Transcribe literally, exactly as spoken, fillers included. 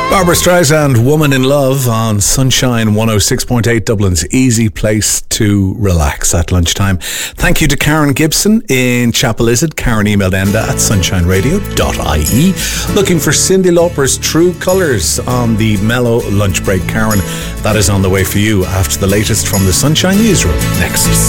Barbara Streisand, Woman in Love on Sunshine one oh six point eight, Dublin's easy place to relax at lunchtime. Thank you to Karen Gibson in Chapel Izzard. Karen emailed enda at sunshine radio dot I E. Looking for Cyndi Lauper's True Colours on the mellow lunch break. Karen, that is on the way for you after the latest from the Sunshine Newsroom. Next.